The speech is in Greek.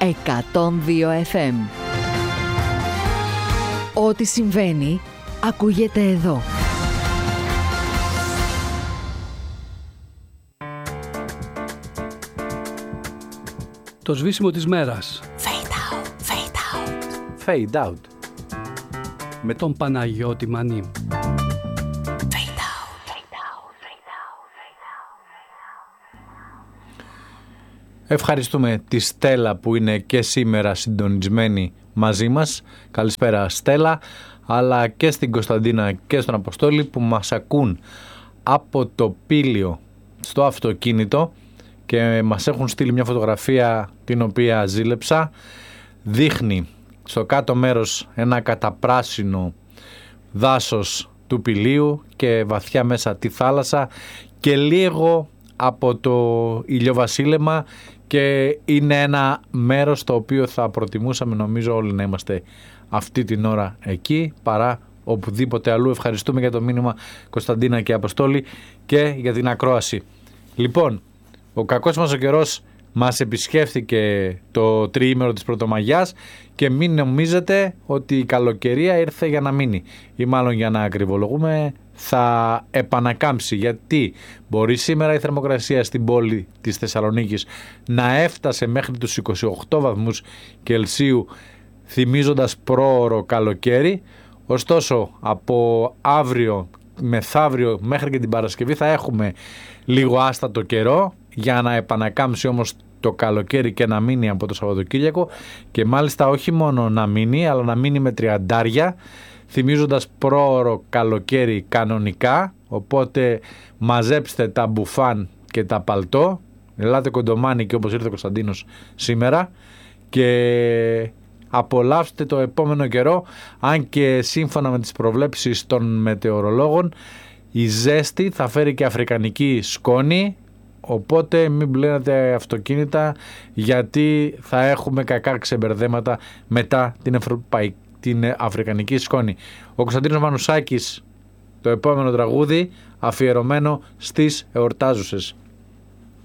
102 FM. Ό,τι συμβαίνει, ακούγεται εδώ. Το σβήσιμο της μέρας. Fade out, fade out. Fade out. Με τον Παναγιώτη Μανί. Ευχαριστούμε τη Στέλλα που είναι και σήμερα συντονισμένη μαζί μας. Καλησπέρα Στέλλα, αλλά και στην Κωνσταντίνα και στον Αποστόλη που μας ακούν από το Πήλιο στο αυτοκίνητο και μας έχουν στείλει μια φωτογραφία την οποία ζήλεψα. Δείχνει στο κάτω μέρος ένα καταπράσινο δάσος του Πηλίου και βαθιά μέσα τη θάλασσα και λίγο από το ηλιοβασίλεμα, και είναι ένα μέρος το οποίο θα προτιμούσαμε νομίζω όλοι να είμαστε αυτή την ώρα εκεί παρά οπουδήποτε αλλού. Ευχαριστούμε για το μήνυμα Κωνσταντίνα και Αποστόλη και για την ακρόαση. Λοιπόν, ο κακός μας ο καιρός μας επισκέφθηκε το τριήμερο της Πρωτομαγιάς και μην νομίζετε ότι η καλοκαιρία ήρθε για να μείνει, ή μάλλον για να ακριβολογούμε θα επανακάμψει, γιατί μπορεί σήμερα η θερμοκρασία στην πόλη της Θεσσαλονίκης να έφτασε μέχρι τους 28 βαθμούς Κελσίου, θυμίζοντας πρόωρο καλοκαίρι. Ωστόσο από αύριο μεθαύριο μέχρι και την Παρασκευή θα έχουμε λίγο άστατο καιρό για να επανακάμψει όμως το καλοκαίρι και να μείνει από το Σαββατοκύριακο, και μάλιστα όχι μόνο να μείνει αλλά να μείνει με 30, θυμίζοντας πρόωρο καλοκαίρι κανονικά. Οπότε μαζέψτε τα μπουφάν και τα παλτό, ελάτε κοντομάνι και όπως ήρθε ο Κωνσταντίνος σήμερα, και απολαύστε το επόμενο καιρό, αν και σύμφωνα με τις προβλέψεις των μετεωρολόγων η ζέστη θα φέρει και αφρικανική σκόνη, οπότε μην πλένατε αυτοκίνητα γιατί θα έχουμε κακά ξεμπερδέματα μετά την αφρικανική σκόνη. Ο Κωνσταντίνος Μανουσάκης, το επόμενο τραγούδι αφιερωμένο στις εορτάζουσες.